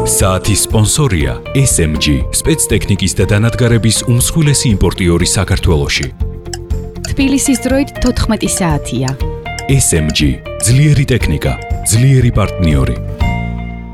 საათის სპონსორია SMG, სპეცტექნიკის და დანადგარების უმსხვილესი იმპორტიორი საქართველოში. თბილისის დროით 14 საათია. SMG, ძლიერი ტექნიკა, ძლიერი პარტნიორი.